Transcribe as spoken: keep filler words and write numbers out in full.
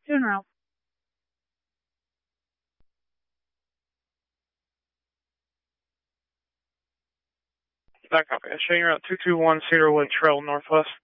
Funeral. That copy. I show you around two two one Cedar Wood Trail Northwest.